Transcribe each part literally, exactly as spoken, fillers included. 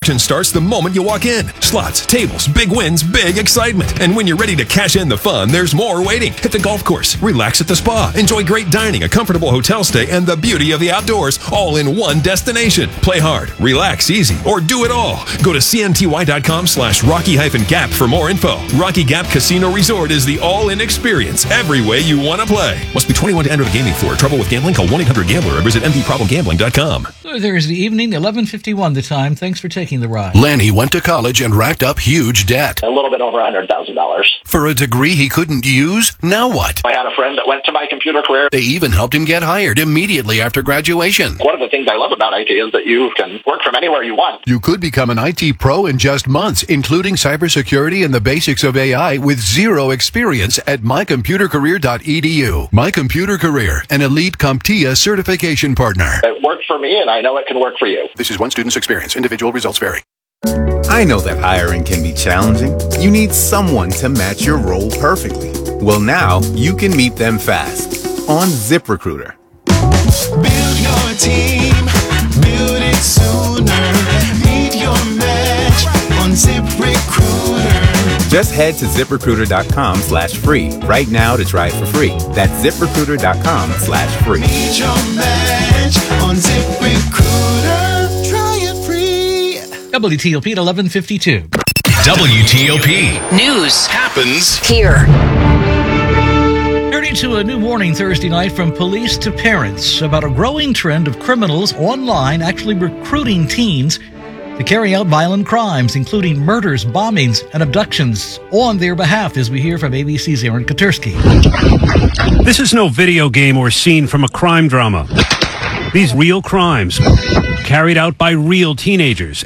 action starts the moment you walk in. Slots, tables, big wins, big excitement. And when you're ready to cash in the fun, there's more waiting. Hit the golf course, relax at the spa, enjoy great dining, a comfortable hotel stay, and the beauty of the outdoors, all in one destination. Play hard, relax easy, or do it all. Go to cnty.com slash rocky-gap for more info. Rocky Gap Casino Resort is the all-in experience every way you want to play. Must be twenty-one to enter the gaming floor. Trouble with gambling? Call one eight hundred gambler or visit m d problem gambling dot com. Thursday evening, eleven fifty-one the time. Thanks for taking the ride. Lanny went to college and racked up huge debt. A little bit over one hundred thousand dollars. For a degree he couldn't use? Now what? I had a friend that went to My Computer Career. They even helped him get hired immediately after graduation. One of the things I love about I T is that you can work from anywhere you want. You could become an I T pro in just months, including cybersecurity and the basics of A I with zero experience at my computer career dot e d u. My Computer Career, an elite CompTIA certification partner. It worked for me, and I know it can work for you. This is one student's experience. Individual results vary. I know that hiring can be challenging. You need someone to match your role perfectly. Well, now you can meet them fast on ZipRecruiter. Build your team, build it sooner. Meet your match on ZipRecruiter. Just head to ZipRecruiter.com slash free right now to try it for free. That's ZipRecruiter.com slash free. Meet your match on ZipRecruiter. Try it free. W T O P at eleven fifty-two. W T O P. News Happens here. Turning to a new warning Thursday night from police to parents about a growing trend of criminals online actually recruiting teens to carry out violent crimes, including murders, bombings, and abductions on their behalf, as we hear from A B C's Aaron Katersky. This is no video game or scene from a crime drama. These real crimes carried out by real teenagers.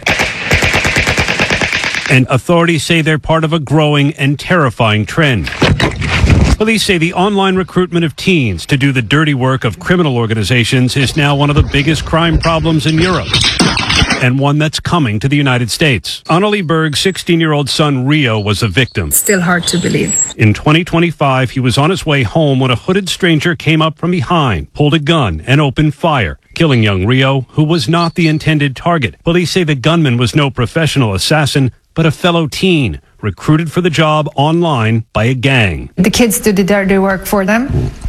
And authorities say they're part of a growing and terrifying trend. Police say the online recruitment of teens to do the dirty work of criminal organizations is now one of the biggest crime problems in Europe, and one that's coming to the United States. Annalie Berg's sixteen-year-old son Rio was a victim. Still hard to believe. In twenty twenty-five, he was on his way home when a hooded stranger came up from behind, pulled a gun, and opened fire, killing young Rio, who was not the intended target. Police say the gunman was no professional assassin, but a fellow teen recruited for the job online by a gang. The kids do the dirty work for them,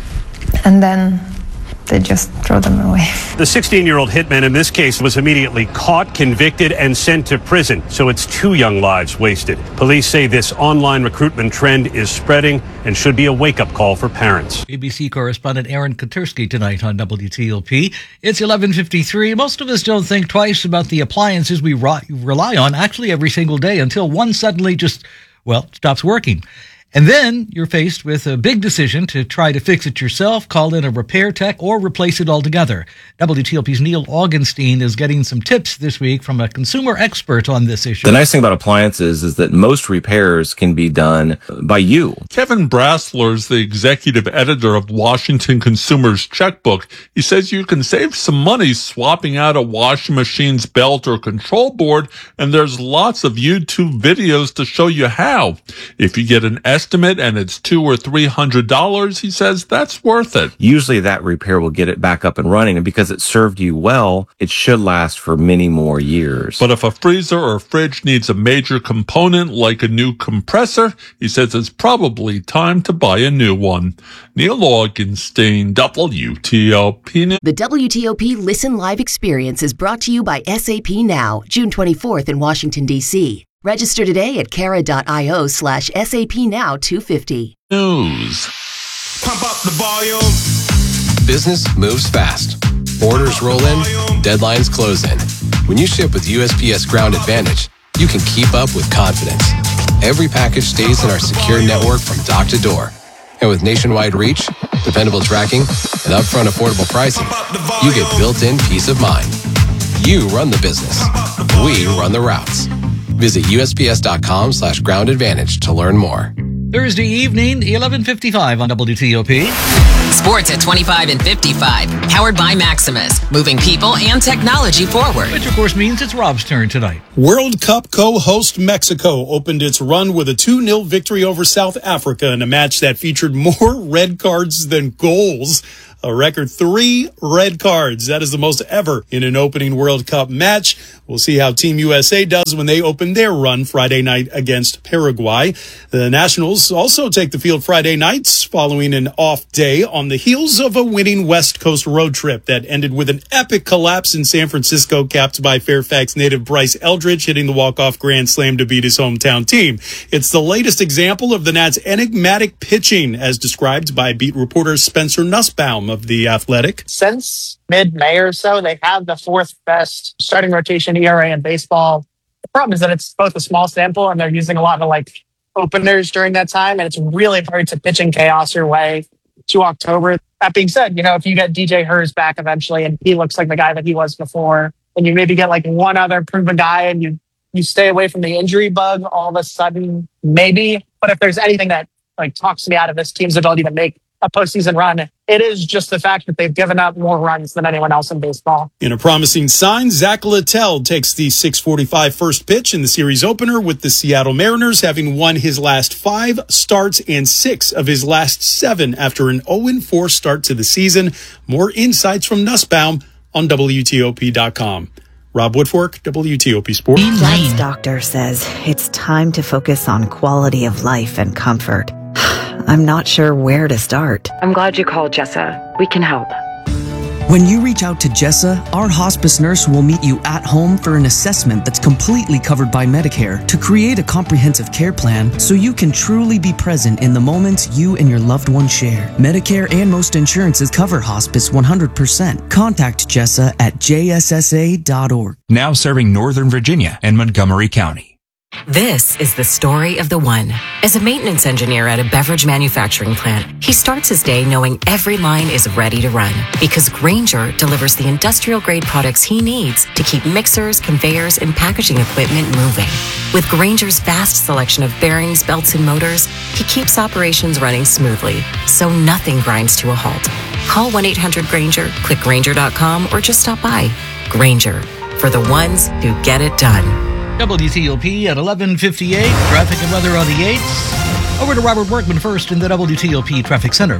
and then they just throw them away. The sixteen-year-old hitman in this case was immediately caught, convicted, and sent to prison. So it's two young lives wasted. Police say this online recruitment trend is spreading and should be a wake-up call for parents. A B C correspondent Aaron Katersky tonight on W T O P. It's eleven fifty-three. Most of us don't think twice about the appliances we rely on actually every single day until one suddenly just, well, stops working. And then you're faced with a big decision to try to fix it yourself, call in a repair tech, or replace it altogether. W T O P's Neil Augenstein is getting some tips this week from a consumer expert on this issue. The nice thing about appliances is that most repairs can be done by you. Kevin Brassler is the executive editor of Washington Consumer's Checkbook. He says you can save some money swapping out a washing machine's belt or control board, and there's lots of YouTube videos to show you how. If you get an estimate and it's two or three hundred dollars, he says that's worth it. Usually that repair will get it back up and running, and because it served you well, it should last for many more years. But if a freezer or fridge needs a major component like a new compressor, he says it's probably time to buy a new one. Neil Augenstein, W T O P. The W T O P Listen Live experience is brought to you by S A P Now, June twenty-fourth in Washington, D C Register today at cara.io slash SAP Now 250. News. Pump up the volume. Business moves fast. Orders roll in, deadlines close in. When you ship with U S P S Ground Advantage, you can keep up with confidence. Every package stays in our secure network from dock to door. And with nationwide reach, dependable tracking, and upfront affordable pricing, you get built-in peace of mind. You run the business. We run the routes. Visit U S P S dot com slash ground advantage to learn more. Thursday evening, eleven fifty-five on W T O P. Sports at twenty-five and fifty-five. Powered by Maximus. Moving people and technology forward. Which, of course, means it's Rob's turn tonight. World Cup co-host Mexico opened its run with a two nil victory over South Africa in a match that featured more red cards than goals. a record three red cards. That is the most ever in an opening World Cup match. We'll see how Team U S A does when they open their run Friday night against Paraguay. The Nationals also take the field Friday nights following an off day on the heels of a winning West Coast road trip that ended with an epic collapse in San Francisco, capped by Fairfax native Bryce Eldridge hitting the walk-off grand slam to beat his hometown team. It's the latest example of the Nats' enigmatic pitching, as described by beat reporter Spencer Nussbaum of The Athletic. Since mid-May or so, they have the fourth best starting rotation E R A in baseball. The problem is that it's both a small sample and they're using a lot of like openers during that time, and it's really hard to pitching chaos your way to October. That being said, you know, if you get D J Hurst back eventually and he looks like the guy that he was before, and you maybe get like one other proven guy and you you stay away from the injury bug, all of a sudden, maybe. But if there's anything that like talks me out of this team's ability to make a postseason run, it is just the fact that they've given up more runs than anyone else in baseball. In a promising sign, Zach Littell takes the six forty-five first pitch in the series opener with the Seattle Mariners, having won his last five starts and six of his last seven after an oh and four start to the season. More insights from Nussbaum on W T O P dot com. Rob Woodfork, W T O P Sports. Flight's doctor says it's time to focus on quality of life and comfort. I'm not sure where to start. I'm glad you called, Jessa. We can help. When you reach out to Jessa, our hospice nurse will meet you at home for an assessment that's completely covered by Medicare to create a comprehensive care plan so you can truly be present in the moments you and your loved one share. Medicare and most insurances cover hospice one hundred percent. Contact Jessa at J S S A dot org. Now serving Northern Virginia and Montgomery County. This is the story of the one. As a maintenance engineer at a beverage manufacturing plant, he starts his day knowing every line is ready to run because Grainger delivers the industrial-grade products he needs to keep mixers, conveyors, and packaging equipment moving. With Grainger's vast selection of bearings, belts, and motors, he keeps operations running smoothly, so nothing grinds to a halt. Call one eight hundred Grainger, click Grainger dot com, or just stop by. Grainger, for the ones who get it done. W T O P at eleven fifty-eight. Traffic and weather on the eights. Over to Robert Workman first in the W T O P Traffic Center.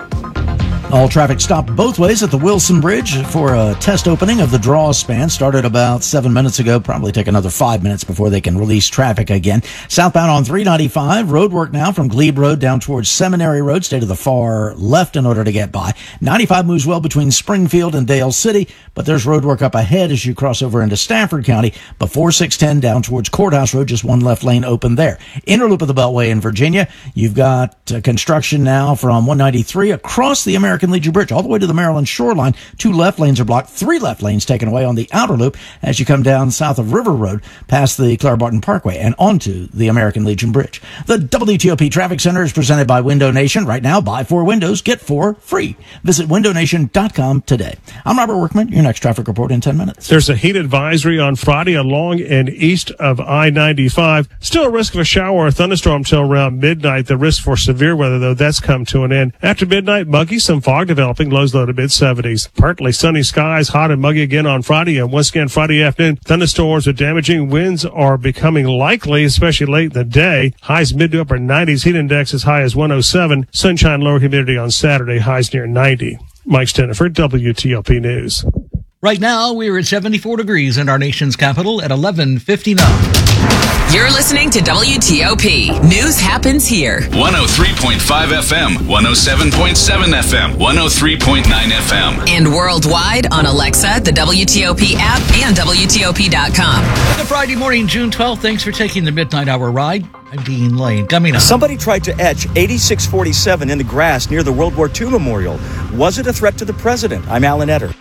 All traffic stopped both ways at the Wilson Bridge for a test opening of the draw span. Started about seven minutes ago. Probably take another five minutes before they can release traffic again. Southbound on three ninety-five. Road work now from Glebe Road down towards Seminary Road. Stay to the far left in order to get by. ninety-five moves well between Springfield and Dale City, but there's road work up ahead as you cross over into Stafford County. Before six ten down towards Courthouse Road, just one left lane open there. Inner loop of the Beltway in Virginia. You've got uh, construction now from one ninety-three across the American Legion Bridge all the way to the Maryland shoreline. Two left lanes are blocked, three left lanes taken away on the outer loop as you come down south of River Road past the Clara Barton Parkway and onto the American Legion Bridge. The W T O P Traffic Center is presented by Window Nation. Right now, buy four windows, get four free. Visit window nation dot com today. I'm Robert Workman. Your next traffic report in ten minutes. There's a heat advisory on Friday along and east of I ninety-five. Still a risk of a shower or thunderstorm till around midnight. The risk for severe weather, though, that's come to an end. After midnight, muggy, some fog developing, lows low to mid seventies. Partly sunny skies, hot and muggy again on Friday. And once again, Friday afternoon, thunderstorms with damaging winds are becoming likely, especially late in the day. Highs mid to upper nineties. Heat index as high as one oh seven. Sunshine, lower humidity on Saturday. Highs near ninety. Mike Steniford, W T O P News. Right now, we're at seventy-four degrees in our nation's capital at eleven fifty-nine. You're listening to W T O P. News happens here. one oh three point five F M, one oh seven point seven F M, one oh three point nine F M. And worldwide on Alexa, the W T O P app, and W T O P dot com. The Friday morning, June twelfth. Thanks for taking the Midnight Hour ride. I'm Dean Lane. Coming up. Somebody tried to etch eighty-six forty-seven in the grass near the World War Two Memorial. Was it a threat to the president? I'm Alan Etter.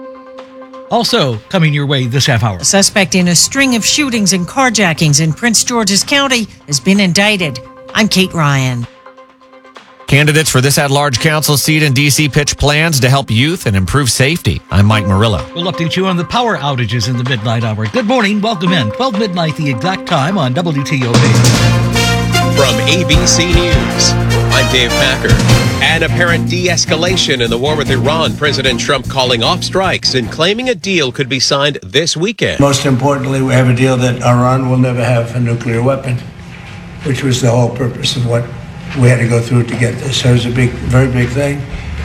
Also coming your way this half hour. A suspect in a string of shootings and carjackings in Prince George's County has been indicted. I'm Kate Ryan. Candidates for this at-large council seat in D C pitch plans to help youth and improve safety. I'm Mike Murillo. We'll update you on the power outages in the Midnight Hour. Good morning. Welcome in. twelve midnight, the exact time on W T O P. From A B C News, I'm Dave Packer. An apparent de-escalation in the war with Iran. President Trump calling off strikes and claiming a deal could be signed this weekend. Most importantly, we have a deal that Iran will never have a nuclear weapon, which was the whole purpose of what we had to go through to get this. So it was a big, very big thing.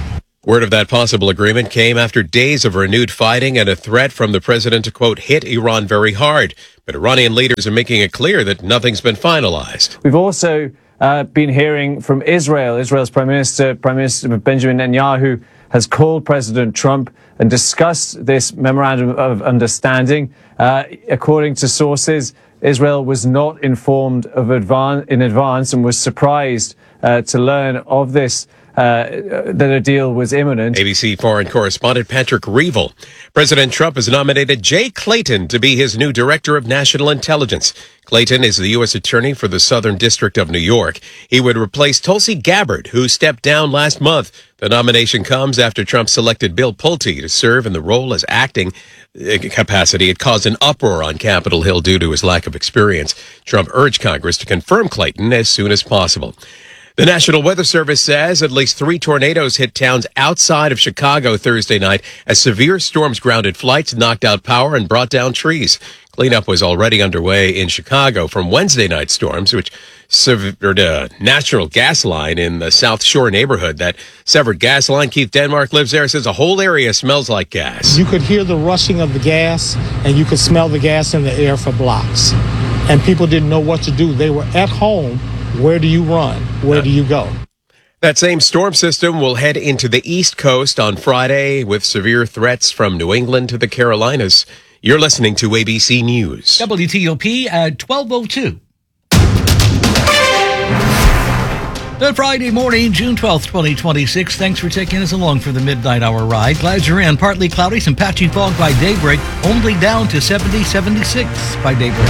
Word of that possible agreement came after days of renewed fighting and a threat from the president to, quote, hit Iran very hard. But Iranian leaders are making it clear that nothing's been finalized. We've also uh, been hearing from Israel. Israel's Prime Minister, Prime Minister Benjamin Netanyahu, has called President Trump and discussed this memorandum of understanding. Uh, according to sources, Israel was not informed of advan- in advance and was surprised uh, to learn of this. Uh, that a deal was imminent. A B C foreign correspondent Patrick Reevell. President Trump has nominated Jay Clayton to be his new director of national intelligence. Clayton is the U S attorney for the Southern District of New York. He would replace Tulsi Gabbard, who stepped down last month. The nomination comes after Trump selected Bill Pulte to serve in the role as acting capacity. It caused an uproar on Capitol Hill due to his lack of experience. Trump urged Congress to confirm Clayton as soon as possible. The National Weather Service says at least three tornadoes hit towns outside of Chicago Thursday night as severe storms grounded flights, knocked out power, and brought down trees. Cleanup was already underway in Chicago from Wednesday night storms, which severed a natural gas line in the South Shore neighborhood. That severed gas line, Keith Denmark lives there, says the whole area smells like gas. You could hear the rushing of the gas, and you could smell the gas in the air for blocks. And people didn't know what to do. They were at home. Where do you run? Where do you go? That same storm system will head into the East Coast on Friday with severe threats from New England to the Carolinas. You're listening to A B C News. W T O P at twelve oh two. The Friday morning, June twelfth, twenty twenty-six. Thanks for taking us along for the midnight hour ride. Glad you're in. Partly cloudy, some patchy fog by daybreak, only down to seventy, seventy-six by daybreak.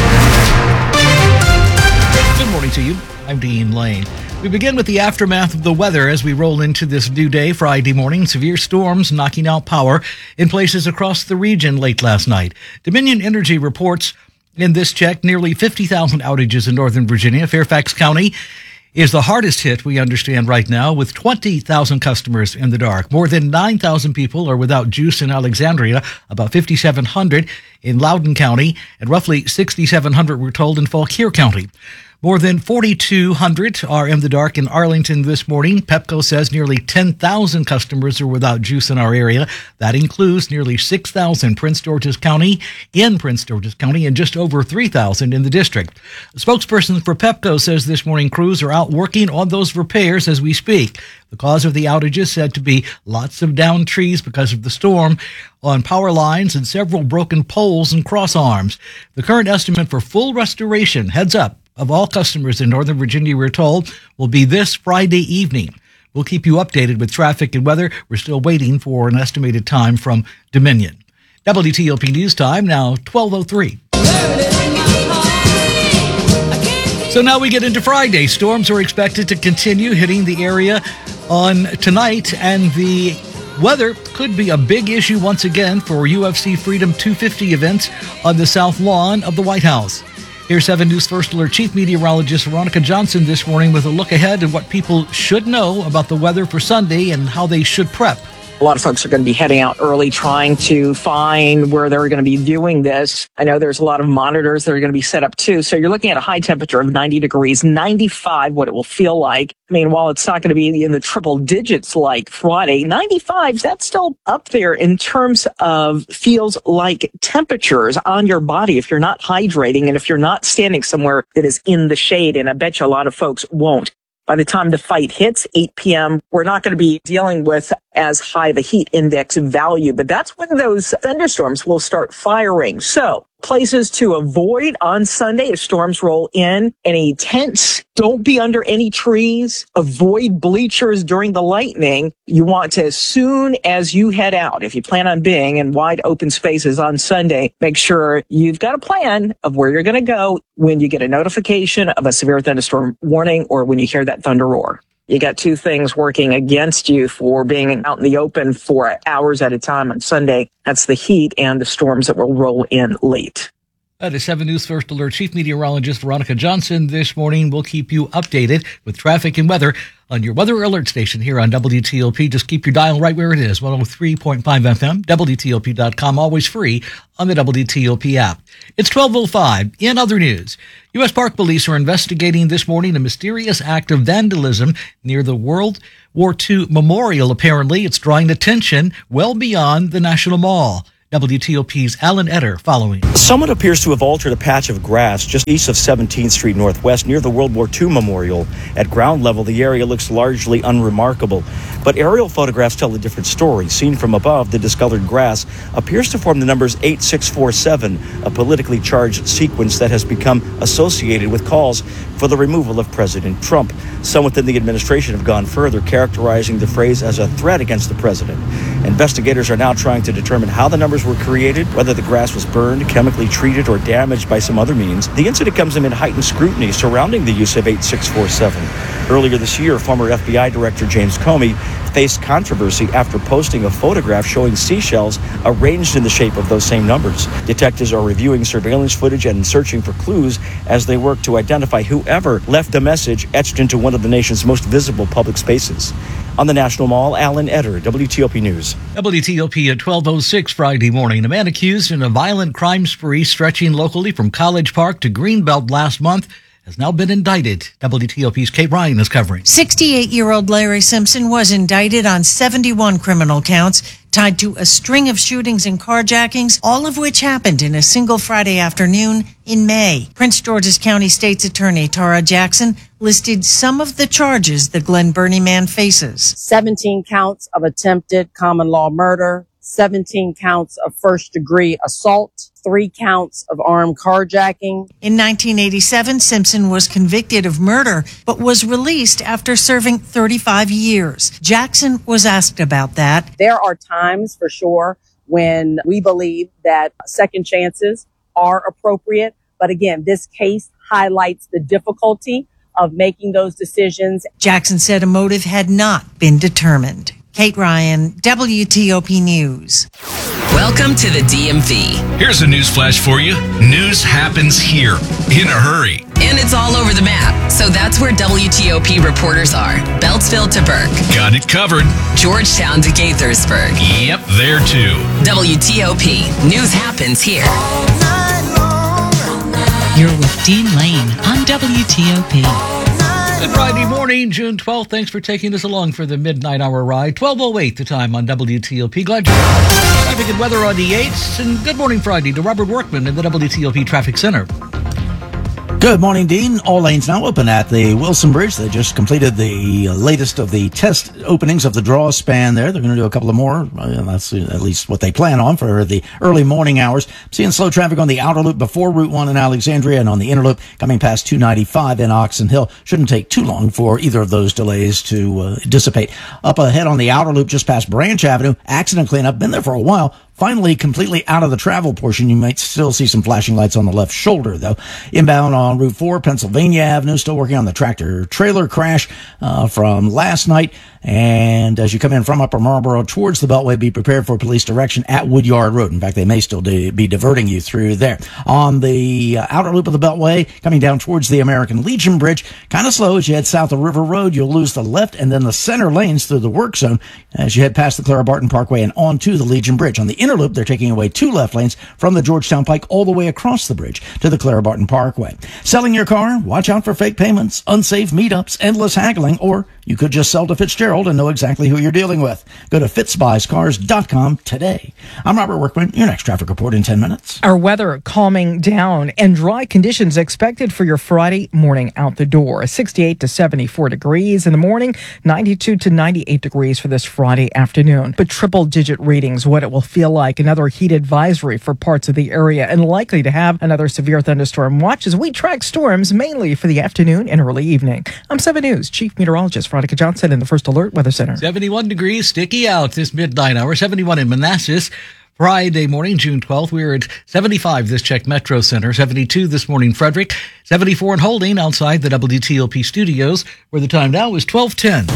Good morning to you. I'm Dean Lane. We begin with the aftermath of the weather as we roll into this new day, Friday morning. Severe storms knocking out power in places across the region late last night. Dominion Energy reports in this check nearly fifty thousand outages in Northern Virginia. Fairfax County is the hardest hit, we understand right now, with twenty thousand customers in the dark. More than nine thousand people are without juice in Alexandria, about fifty-seven hundred in Loudoun County, and roughly sixty-seven hundred, we're told, in Fauquier County. More than forty-two hundred are in the dark in Arlington this morning. Pepco says nearly ten thousand customers are without juice in our area. That includes nearly six thousand Prince George's County, in Prince George's County, and just over three thousand in the district. A spokesperson for Pepco says this morning crews are out working on those repairs as we speak. The cause of the outages said to be lots of downed trees because of the storm on power lines and several broken poles and cross arms. The current estimate for full restoration, heads up, of all customers in Northern Virginia, we're told, will be this Friday evening. We'll keep you updated with traffic and weather. We're still waiting for an estimated time from Dominion. W T O P News Time, now twelve oh three. So now we get into Friday. Storms are expected to continue hitting the area on tonight, and the weather could be a big issue once again for U F C Freedom two fifty events on the south lawn of the White House. Here's seven News First Alert Chief Meteorologist Veronica Johnson this morning with a look ahead at what people should know about the weather for Sunday and how they should prep. A lot of folks are going to be heading out early trying to find where they're going to be viewing this. I know there's a lot of monitors that are going to be set up too. So you're looking at a high temperature of ninety degrees, ninety-five, what it will feel like. I mean, while it's not going to be in the triple digits like Friday, ninety-five, that's still up there in terms of feels like temperatures on your body if you're not hydrating and if you're not standing somewhere that is in the shade. And I bet you a lot of folks won't. By the time the fight hits eight p.m., we're not going to be dealing with as high of a heat index value, but that's when those thunderstorms will start firing. So places to avoid on Sunday as storms roll in: any tents, don't be under any trees, avoid bleachers during the lightning. You want to, as soon as you head out, if you plan on being in wide open spaces on Sunday, make sure you've got a plan of where you're going to go when you get a notification of a severe thunderstorm warning or when you hear that thunder roar. You got two things working against you for being out in the open for hours at a time on Sunday. That's the heat and the storms that will roll in late. That is seven News First Alert Chief Meteorologist Veronica Johnson. This morning, we'll keep you updated with traffic and weather on your weather alert station here on W T O P. Just keep your dial right where it is, one oh three point five F M, W T O P dot com, always free on the W T O P app. It's twelve oh five. In other news, U S Park Police are investigating this morning a mysterious act of vandalism near the World War Two Memorial. Apparently, it's drawing attention well beyond the National Mall. W T O P's Alan Etter following. Someone appears to have altered a patch of grass just east of seventeenth Street Northwest near the World War Two Memorial. At ground level, the area looks largely unremarkable, but aerial photographs tell a different story. Seen from above, the discolored grass appears to form the numbers eight six four seven, a politically charged sequence that has become associated with calls for the removal of President Trump. Some within the administration have gone further, characterizing the phrase as a threat against the president. Investigators are now trying to determine how the numbers were created, whether the grass was burned, chemically treated, or damaged by some other means. The incident comes amid heightened scrutiny surrounding the use of eight six four seven. Earlier this year, former F B I Director James Comey faced controversy after posting a photograph showing seashells arranged in the shape of those same numbers. Detectives are reviewing surveillance footage and searching for clues as they work to identify whoever left a message etched into one of the nation's most visible public spaces. On the National Mall, Alan Etter, W T O P News. W T O P at twelve oh six Friday morning. A man accused in a violent crime spree stretching locally from College Park to Greenbelt last month has now been indicted. W T O P's Kate Ryan is covering. sixty-eight-year-old Larry Simpson was indicted on seventy-one criminal counts tied to a string of shootings and carjackings, all of which happened in a single Friday afternoon in May. Prince George's County State's Attorney Tara Jackson listed some of the charges the Glen Burnie man faces. seventeen counts of attempted common law murder, seventeen counts of first-degree assault, three counts of armed carjacking. In nineteen eighty-seven, Simpson was convicted of murder, but was released after serving thirty-five years. Jackson was asked about that. There are times, for sure, when we believe that second chances are appropriate. But again, this case highlights the difficulty of making those decisions. Jackson said a motive had not been determined. Kate Ryan, W T O P News. Welcome to the D M V. Here's a news flash for you. News happens here in a hurry. And it's all over the map. So that's where W T O P reporters are. Beltsville to Burke. Got it covered. Georgetown to Gaithersburg. Yep, there too. W T O P. News happens here. You're with Dean Lane on W T O P. Good Friday morning, June twelfth. Thanks for taking us along for the midnight hour ride. twelve oh eight the time on W T O P. Glad you're here. Traffic and weather on the eights. And good morning Friday to Robert Workman in the W T O P Traffic Center. Good morning, Dean. All lanes now open at the Wilson Bridge. They just completed the latest of the test openings of the draw span there. They're going to do a couple of more. That's at least what they plan on for the early morning hours. Seeing slow traffic on the outer loop before Route one in Alexandria and on the inner loop coming past two ninety-five in Oxon Hill. Shouldn't take too long for either of those delays to uh, dissipate. Up ahead on the outer loop just past Branch Avenue, accident cleanup. Been there for a while. Finally, completely out of the travel portion. You might still see some flashing lights on the left shoulder, though. Inbound on Route four, Pennsylvania Avenue, still working on the tractor-trailer crash uh, from last night. And as you come in from Upper Marlboro towards the Beltway, be prepared for police direction at Woodyard Road. In fact, they may still de- be diverting you through there. On the uh, outer loop of the Beltway, coming down towards the American Legion Bridge, kind of slow as you head south of River Road. You'll lose the left and then the center lanes through the work zone as you head past the Clara Barton Parkway and onto the Legion Bridge. On the inner loop, they're taking away two left lanes from the Georgetown Pike all the way across the bridge to the Clara Barton Parkway. Selling your car? Watch out for fake payments, unsafe meetups, endless haggling, or you could just sell to Fitzgerald and know exactly who you're dealing with. Go to fitz buys cars dot com today. I'm Robert Workman. Your next traffic report in ten minutes. Our weather calming down and dry conditions expected for your Friday morning out the door. sixty-eight to seventy-four degrees in the morning, ninety-two to ninety-eight degrees for this Friday afternoon. But triple digit readings, what it will feel like. Another heat advisory for parts of the area and likely to have another severe thunderstorm watch as we track storms mainly for the afternoon and early evening. I'm seven News Chief Meteorologist Veronica Johnson in the First Alert Weather Center. seventy-one degrees, sticky out this midnight hour. seventy-one in Manassas. Friday morning, June twelfth, we were at seventy-five this check Metro Center, seventy-two this morning Frederick, seventy-four in Holding outside the W T O P studios, where the time now is twelve ten.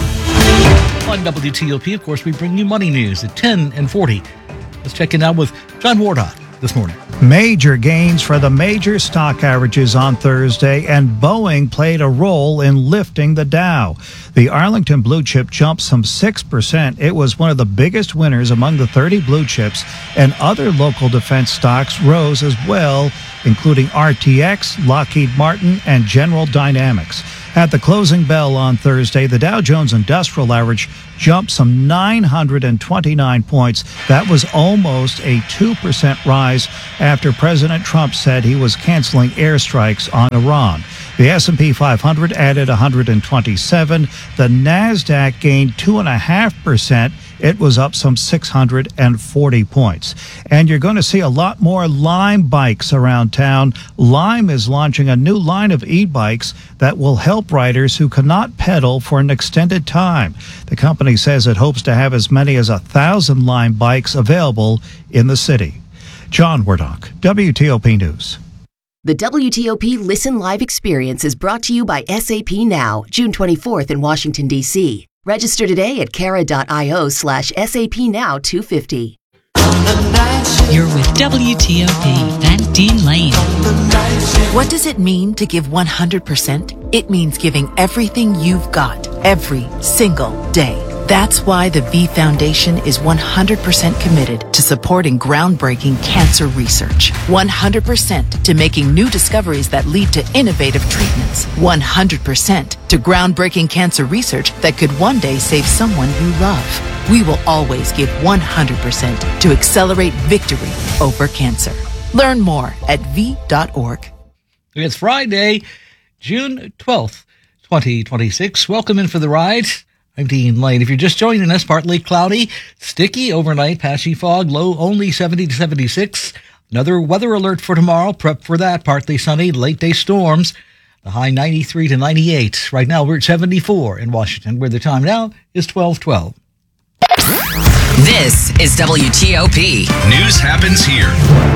On W T O P, of course, we bring you money news at ten and forty. Let's check in now with John Wardock. this morning. Major gains for the major stock averages on Thursday, and Boeing played a role in lifting the Dow. The Arlington blue chip jumped some six percent. It was one of the biggest winners among the thirty blue chips, and other local defense stocks rose as well, including R T X, Lockheed Martin, and General Dynamics. At the closing bell on Thursday, the Dow Jones Industrial Average jumped some nine hundred twenty-nine points. That was almost a two percent rise after President Trump said he was canceling airstrikes on Iran. The S and P five hundred added one hundred twenty-seven. The NASDAQ gained two point five percent. It was up some six hundred forty points. And you're going to see a lot more Lime bikes around town. Lime is launching a new line of e-bikes that will help riders who cannot pedal for an extended time. The company says it hopes to have as many as a thousand Lime bikes available in the city. John Wardock, W T O P News. The W T O P Listen Live experience is brought to you by S A P Now, June twenty-fourth in Washington, D C Register today at cara.io slash SAP Now 250. You're with W T O P and Dean Lane. What does it mean to give one hundred percent? It means giving everything you've got every single day. That's why the V Foundation is one hundred percent committed to supporting groundbreaking cancer research. one hundred percent to making new discoveries that lead to innovative treatments. one hundred percent to groundbreaking cancer research that could one day save someone you love. We will always give one hundred percent to accelerate victory over cancer. Learn more at v dot org. It's Friday, June twelfth, twenty twenty-six. Welcome in for the ride. I'm Dean Lane. If you're just joining us, partly cloudy, sticky overnight, patchy fog, low only seventy to seventy-six. Another weather alert for tomorrow. Prep for that. Partly sunny, late day storms. The high ninety-three to ninety-eight. Right now we're at seventy-four in Washington, where the time now is twelve twelve. This is W T O P. News happens here.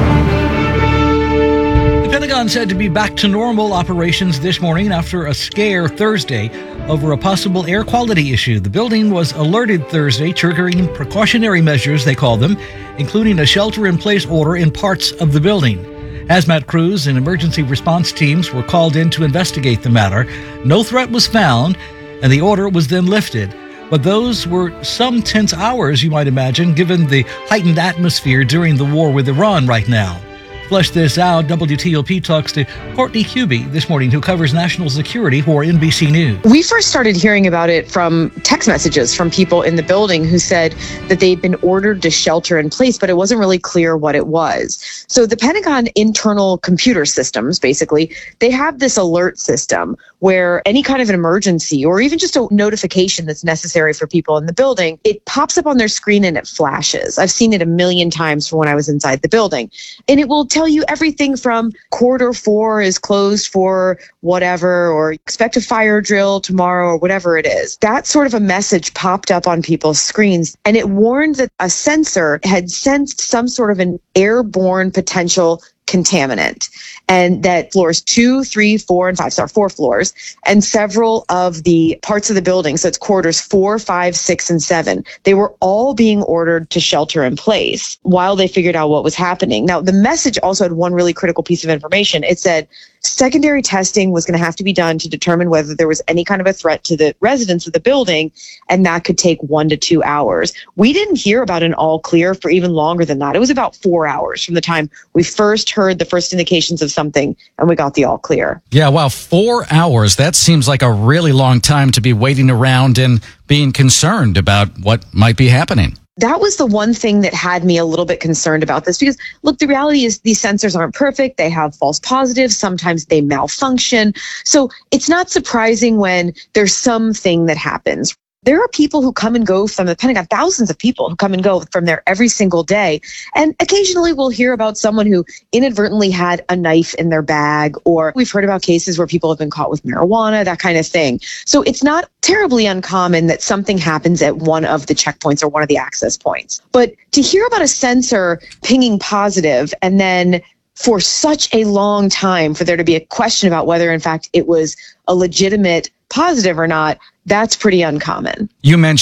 The Pentagon said to be back to normal operations this morning after a scare Thursday over a possible air quality issue. The building was alerted Thursday, triggering precautionary measures, they call them, including a shelter-in-place order in parts of the building. Hazmat crews and emergency response teams were called in to investigate the matter. No threat was found, and the order was then lifted. But those were some tense hours, you might imagine, given the heightened atmosphere during the war with Iran right now. Flesh this out, W T O P talks to Courtney Hubie this morning, who covers national security for N B C News. We first started hearing about it from text messages from people in the building who said that they'd been ordered to shelter in place, but it wasn't really clear what it was. So the Pentagon internal computer systems, basically, they have this alert system where any kind of an emergency or even just a notification that's necessary for people in the building, it pops up on their screen and it flashes. I've seen it a million times from when I was inside the building. And it will tell you everything from quarter four is closed for whatever, or expect a fire drill tomorrow, or whatever it is. That sort of a message popped up on people's screens, and it warned that a sensor had sensed some sort of an airborne potential contaminant, and that floors two, three, four, and five, so four floors, and several of the parts of the building, so it's quarters four, five, six, and seven, they were all being ordered to shelter in place while they figured out what was happening. Now, the message also had one really critical piece of information. It said secondary testing was going to have to be done to determine whether there was any kind of a threat to the residents of the building, and that could take one to two hours. We didn't hear about an all clear for even longer than that. It was about four hours from the time we first heard the first indications of something and we got the all clear. Yeah, wow, four hours. That seems like a really long time to be waiting around and being concerned about what might be happening. That was the one thing that had me a little bit concerned about this, because look, the reality is these sensors aren't perfect. They have false positives. Sometimes they malfunction. So it's not surprising when there's something that happens. There are people who come and go from the Pentagon, thousands of people who come and go from there every single day. And occasionally we'll hear about someone who inadvertently had a knife in their bag, or we've heard about cases where people have been caught with marijuana, that kind of thing. So it's not terribly uncommon that something happens at one of the checkpoints or one of the access points. But to hear about a sensor pinging positive and then for such a long time for there to be a question about whether in fact it was a legitimate positive or not, that's pretty uncommon. You mentioned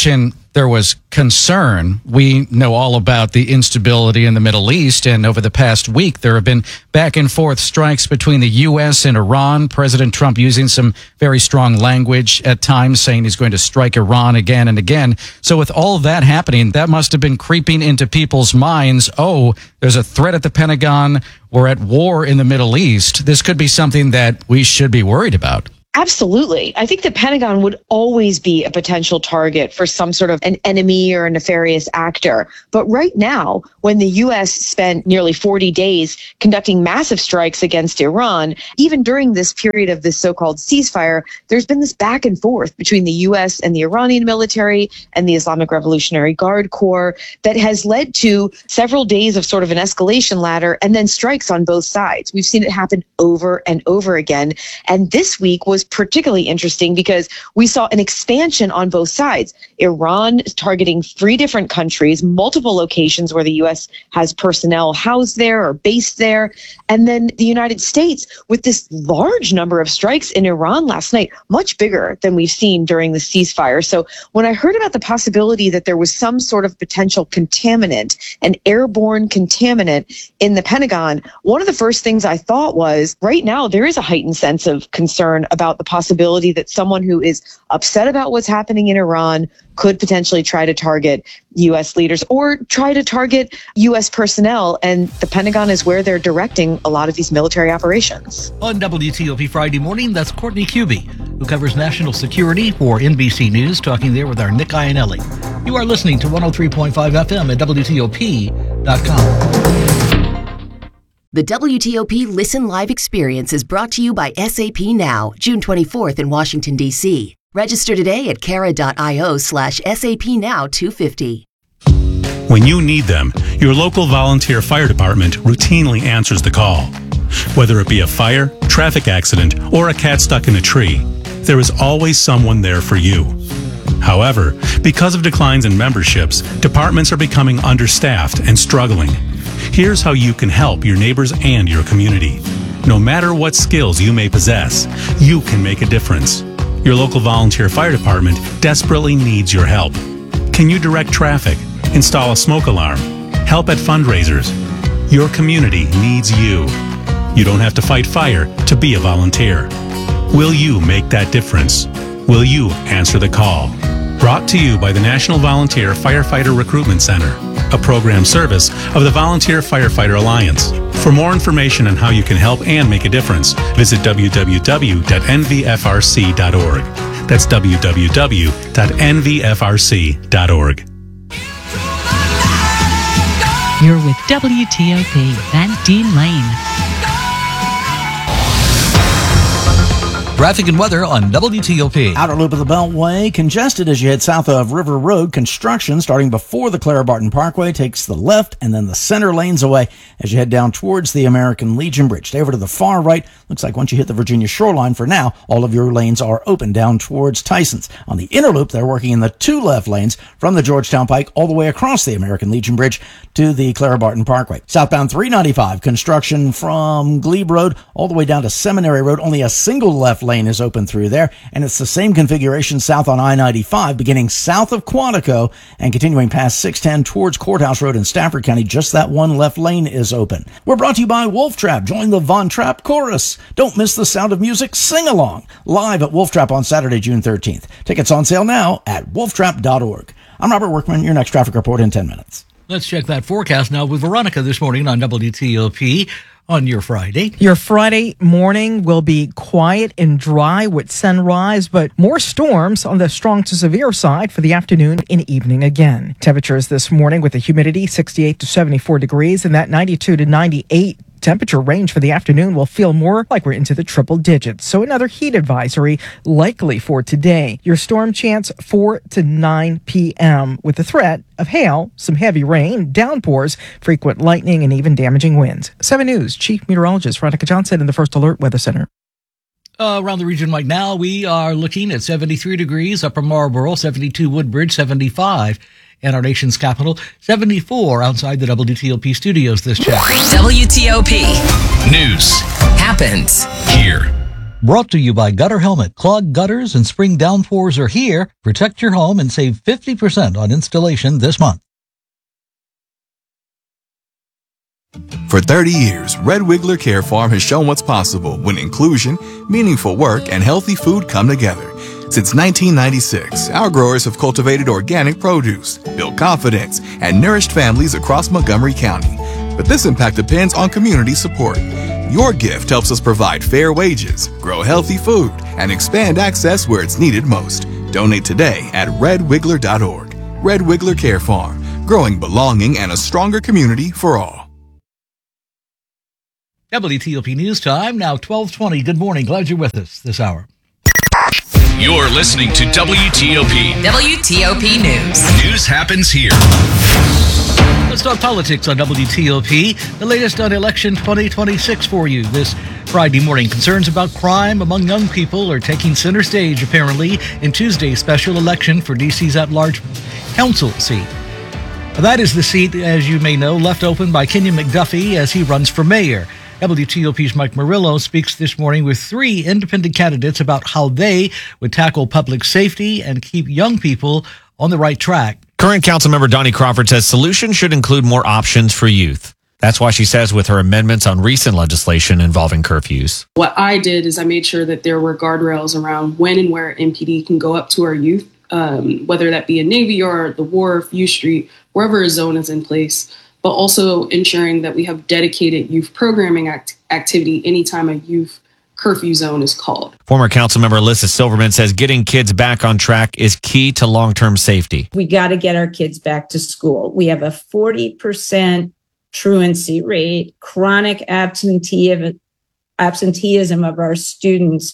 there was concern. We know all about the instability in the Middle East, and over the past week, there have been back and forth strikes between the U S and Iran. President Trump using some very strong language at times, saying he's going to strike Iran again and again. So with all of that happening, that must have been creeping into people's minds. Oh, there's a threat at the Pentagon. We're at war in the Middle East. This could be something that we should be worried about. Absolutely. I think the Pentagon would always be a potential target for some sort of an enemy or a nefarious actor. But right now, when the U S spent nearly forty days conducting massive strikes against Iran, even during this period of this so-called ceasefire, there's been this back and forth between the U S and the Iranian military and the Islamic Revolutionary Guard Corps that has led to several days of sort of an escalation ladder and then strikes on both sides. We've seen it happen over and over again. And this week was particularly interesting because we saw an expansion on both sides. Iran targeting three different countries, multiple locations where the U S has personnel housed there or based there. And then the United States with this large number of strikes in Iran last night, much bigger than we've seen during the ceasefire. So when I heard about the possibility that there was some sort of potential contaminant, an airborne contaminant in the Pentagon, one of the first things I thought was, right now there is a heightened sense of concern about the possibility that someone who is upset about what's happening in Iran could potentially try to target U S leaders or try to target U S personnel. And the Pentagon is where they're directing a lot of these military operations. On W T O P Friday morning, that's Courtney Cubie, who covers national security for N B C News, talking there with our Nick Iannelli. You are listening to one oh three point five F M at W T O P dot com. The W T O P Listen Live experience is brought to you by S A P Now, June twenty-fourth in Washington, D C. Register today at cara.io slash SAP Now 250. When you need them, your local volunteer fire department routinely answers the call. Whether it be a fire, traffic accident, or a cat stuck in a tree, there is always someone there for you. However, because of declines in memberships, departments are becoming understaffed and struggling. Here's how you can help your neighbors and your community. No matter what skills you may possess, you can make a difference. Your local volunteer fire department desperately needs your help. Can you direct traffic, install a smoke alarm, help at fundraisers? Your community needs you. You don't have to fight fire to be a volunteer. Will you make that difference? Will you answer the call? Brought to you by the National Volunteer Firefighter Recruitment Center, a program service of the Volunteer Firefighter Alliance. For more information on how you can help and make a difference, visit w w w dot n v f r c dot org. That's w w w dot n v f r c dot org. You're with W T O P, Van Dean Lane. Traffic and weather on W T O P. Outer loop of the Beltway, congested as you head south of River Road. Construction starting before the Clara Barton Parkway takes the left and then the center lanes away as you head down towards the American Legion Bridge. Stay over to the far right. Looks like once you hit the Virginia shoreline, for now, all of your lanes are open down towards Tyson's. On the inner loop, they're working in the two left lanes from the Georgetown Pike all the way across the American Legion Bridge to the Clara Barton Parkway. Southbound three ninety-five, construction from Glebe Road all the way down to Seminary Road. Only a single left lane is open through there, and it's the same configuration south on I ninety-five, beginning south of Quantico and continuing past six ten towards Courthouse Road in Stafford County. Just that one left lane is open. We're brought to you by Wolf Trap. Join the Von Trapp Chorus. Don't miss the sound of music. Sing along live at Wolf Trap on Saturday, June thirteenth. Tickets on sale now at wolf trap dot org. I'm Robert Workman. Your next traffic report in ten minutes. Let's check that forecast now with Veronica this morning on W T O P. On your Friday. Your Friday morning will be quiet and dry with sunrise, but more storms on the strong to severe side for the afternoon and evening again. Temperatures this morning with the humidity sixty-eight to seventy-four degrees, and that ninety-two to ninety-eight temperature range for the afternoon will feel more like we're into the triple digits. So another heat advisory likely for today. Your storm chance four to nine p.m. with the threat of hail, some heavy rain, downpours, frequent lightning, and even damaging winds. seven News Chief Meteorologist Veronica Johnson in the First Alert Weather Center. Uh, around the region right now, we are looking at seventy-three degrees, Upper Marlboro, seventy-two Woodbridge, seventy-five in our nation's capital, seventy-four outside the W T O P studios this check. W T O P. News happens here. Brought to you by Gutter Helmet. Clogged gutters and spring downpours are here. Protect your home and save fifty percent on installation this month. For thirty years, Red Wiggler Care Farm has shown what's possible when inclusion, meaningful work, and healthy food come together. Since nineteen ninety-six, our growers have cultivated organic produce, built confidence, and nourished families across Montgomery County. But this impact depends on community support. Your gift helps us provide fair wages, grow healthy food, and expand access where it's needed most. Donate today at red wiggler dot org. Red Wiggler Care Farm, growing belonging and a stronger community for all. W T O P News Time, now twelve twenty. Good morning. Glad you're with us this hour. You're listening to W T O P. W T O P News. News happens here. Let's talk politics on W T O P. The latest on election twenty twenty-six for you this Friday morning. Concerns about crime among young people are taking center stage, apparently, in Tuesday's special election for D C's at-large council seat. That is the seat, as you may know, left open by Kenyon McDuffie as he runs for mayor. W T O P's Mike Murillo speaks this morning with three independent candidates about how they would tackle public safety and keep young people on the right track. Current Councilmember Donnie Crawford says solutions should include more options for youth. That's why she says with her amendments on recent legislation involving curfews. What I did is I made sure that there were guardrails around when and where M P D can go up to our youth, um, whether that be in Navy Yard, the Wharf, U Street, wherever a zone is in place, but also ensuring that we have dedicated youth programming act- activity anytime a youth curfew zone is called. Former Councilmember Alyssa Silverman says getting kids back on track is key to long-term safety. We got to get our kids back to school. We have a forty percent truancy rate, chronic absenteeism, absenteeism of our students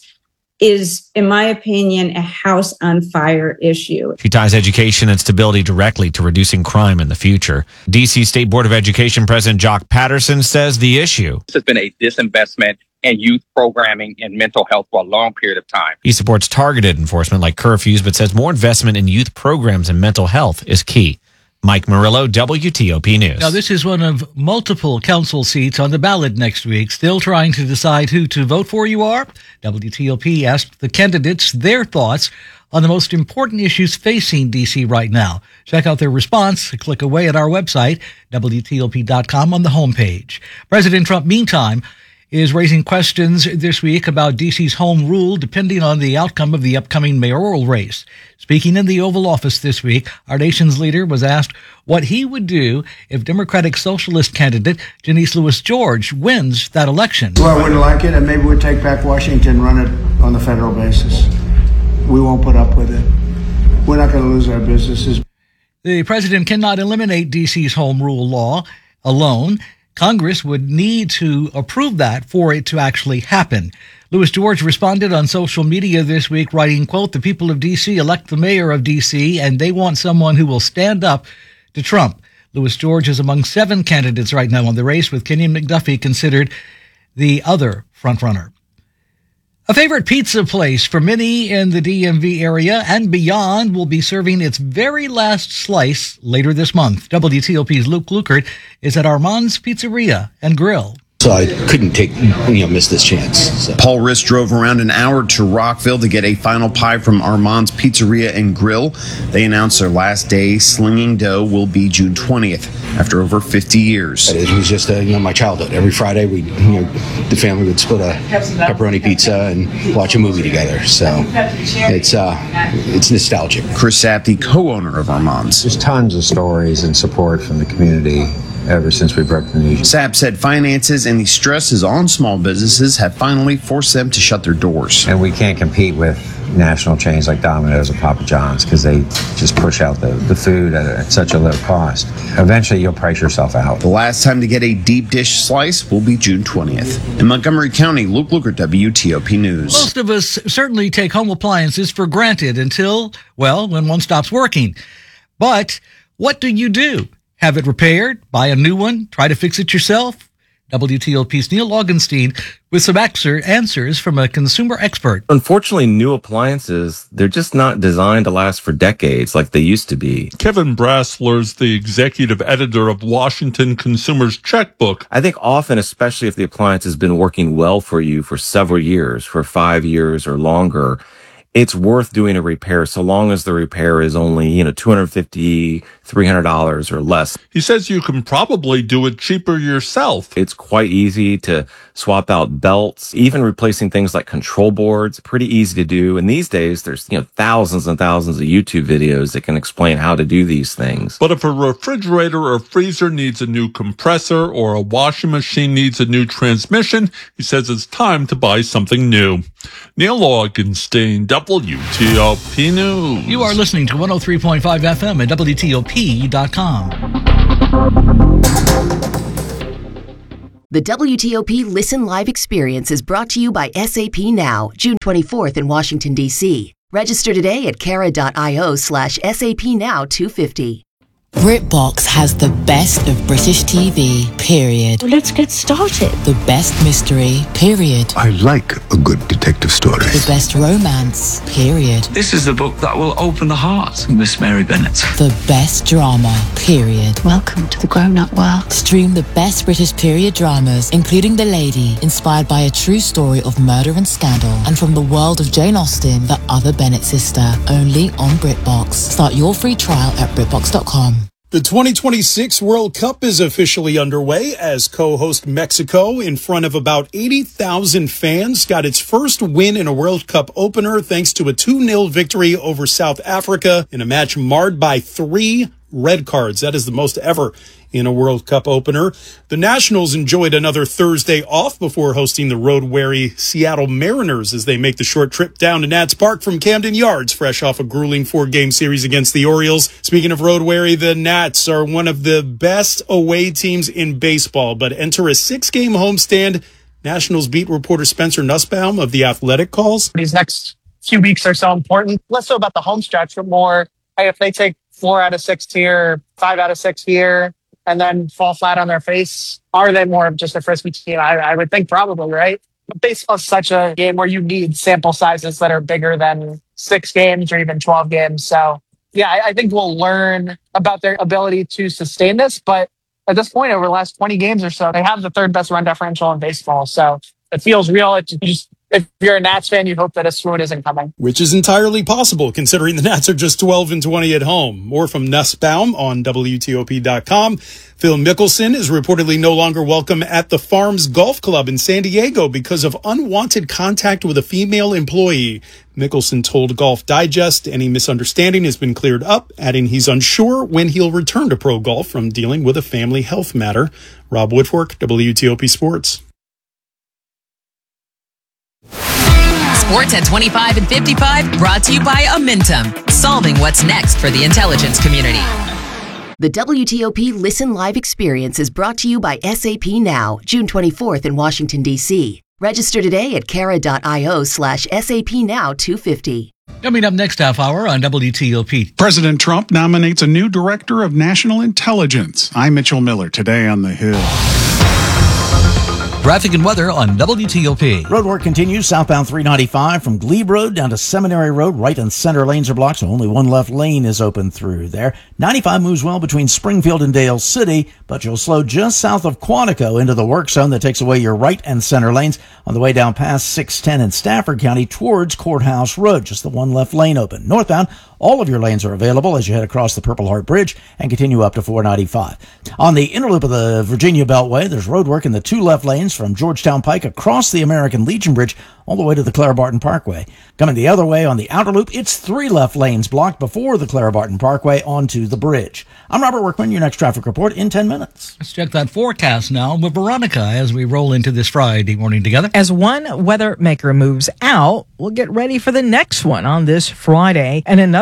is, in my opinion, a house on fire issue. She ties education and stability directly to reducing crime in the future. D C State Board of Education President Jock Patterson says the issue. This has been a disinvestment in youth programming and mental health for a long period of time. He supports targeted enforcement like curfews, but says more investment in youth programs and mental health is key. Mike Murillo, W T O P News. Now, this is one of multiple council seats on the ballot next week. Still trying to decide who to vote for you are. W T O P asked the candidates their thoughts on the most important issues facing D C right now. Check out their response. Click away at our website, W T O P dot com on the homepage. President Trump, meantime, is raising questions this week about D C's home rule depending on the outcome of the upcoming mayoral race. Speaking in the Oval Office this week, our nation's leader was asked what he would do if Democratic Socialist candidate Janice Lewis George wins that election. Well, I wouldn't like it, and maybe we'd take back Washington and run it on the federal basis. We won't put up with it. We're not going to lose our businesses. The president cannot eliminate D C's home rule law alone. Congress would need to approve that for it to actually happen. Lewis George responded on social media this week, writing, quote, "The people of D C elect the mayor of D C, and they want someone who will stand up to Trump." Lewis George is among seven candidates right now in the race, with Kenyon McDuffie considered the other frontrunner. A favorite pizza place for many in the D M V area and beyond will be serving its very last slice later this month. W T O P's Luke Lukert is at Armand's Pizzeria and Grill. So I couldn't take, you know, miss this chance. So. Paul Riss drove around an hour to Rockville to get a final pie from Armand's Pizzeria and Grill. They announced their last day slinging dough will be June twentieth after over fifty years. It was just, uh, you know, my childhood. Every Friday, we, you know, the family would split a pepperoni pizza and watch a movie together. So it's uh, it's nostalgic. Chris Sapp, the co-owner of Armand's. There's tons of stories and support from the community ever since we broke the news. Sapp said finances and the stresses on small businesses have finally forced them to shut their doors. And we can't compete with national chains like Domino's or Papa John's because they just push out the, the food at, at such a low cost. Eventually, you'll price yourself out. The last time to get a deep dish slice will be June twentieth. In Montgomery County, Luke Lukert, W T O P News. Most of us certainly take home appliances for granted until, well, when one stops working. But what do you do? Have it repaired? Buy a new one? Try to fix it yourself? W T O P's Neil Augenstein with some exer- answers from a consumer expert. Unfortunately, new appliances, they're just not designed to last for decades like they used to be. Kevin Brassler's the executive editor of Washington Consumer's Checkbook. I think often, especially if the appliance has been working well for you for several years, for five years or longer, it's worth doing a repair so long as the repair is only, you know, two hundred fifty dollars, three hundred dollars or less. He says you can probably do it cheaper yourself. It's quite easy to swap out belts, even replacing things like control boards, pretty easy to do. And these days, there's, you know, thousands and thousands of YouTube videos that can explain how to do these things. But if a refrigerator or freezer needs a new compressor or a washing machine needs a new transmission, he says it's time to buy something new. Neil Augenstein, W T O P News. You are listening to one oh three point five F M at W T O P dot com. The W T O P Listen Live experience is brought to you by S A P Now, June twenty-fourth in Washington, D C. Register today at cara.io slash SAP Now 250. BritBox has the best of British T V, period. Let's get started. The best mystery, period. I like a good detective story. The best romance, period. This is the book that will open the heart of Miss Mary Bennet. The best drama, period. Welcome to the grown-up world. Stream the best British period dramas, including The Lady, inspired by a true story of murder and scandal, and from the world of Jane Austen, the other Bennet sister, only on BritBox. Start your free trial at Britbox dot com. The twenty twenty-six World Cup is officially underway as co-host Mexico, in front of about eighty thousand fans, got its first win in a World Cup opener thanks to a two nil victory over South Africa in a match marred by three red cards. That is the most ever in a World Cup opener. The Nationals enjoyed another Thursday off before hosting the road-weary Seattle Mariners as they make the short trip down to Nats Park from Camden Yards, fresh off a grueling four-game series against the Orioles. Speaking of road-weary, the Nats are one of the best away teams in baseball, but enter a six-game homestand. Nationals beat reporter Spencer Nussbaum of The Athletic calls. These next few weeks are so important. Less so about the home stretch, but more, hey, if they take four out of six here, five out of six here, and then fall flat on their face, are they more of just a frisbee team? I, I would think probably, right? But baseball is such a game where you need sample sizes that are bigger than six games or even twelve games. So, yeah, I, I think we'll learn about their ability to sustain this. But at this point, over the last twenty games or so, they have the third best run differential in baseball. So it feels real. It just, if you're a Nats fan, you hope that a swoon isn't coming. Which is entirely possible, considering the Nats are just twelve and twenty at home. More from Nussbaum on W T O P dot com. Phil Mickelson is reportedly no longer welcome at the Farms Golf Club in San Diego because of unwanted contact with a female employee. Mickelson told Golf Digest any misunderstanding has been cleared up, adding he's unsure when he'll return to pro golf from dealing with a family health matter. Rob Woodfork, W T O P Sports. Sports at twenty-five and fifty-five, brought to you by Amentum, solving what's next for the intelligence community. The W T O P Listen Live experience is brought to you by S A P Now, June twenty-fourth in Washington, D C. Register today at cara.io slash SAP Now 250. Coming up next half hour on W T O P. President Trump nominates a new director of national intelligence. I'm Mitchell Miller, today on The Hill. Traffic and weather on W T O P. Road work continues southbound three ninety-five from Glebe Road down to Seminary Road. Right and center lanes are blocked, so only one left lane is open through there. ninety-five moves well between Springfield and Dale City, but you'll slow just south of Quantico into the work zone that takes away your right and center lanes on the way down past six ten in Stafford County towards Courthouse Road. Just the one left lane open. Northbound, all of your lanes are available as you head across the Purple Heart Bridge and continue up to four ninety-five. On the inner loop of the Virginia Beltway, there's road work in the two left lanes from Georgetown Pike across the American Legion Bridge all the way to the Clara Barton Parkway. Coming the other way on the outer loop, it's three left lanes blocked before the Clara Barton Parkway onto the bridge. I'm Robert Workman, your next traffic report in ten minutes. Let's check that forecast now with Veronica as we roll into this Friday morning together. As one weather maker moves out, we'll get ready for the next one on this Friday. And another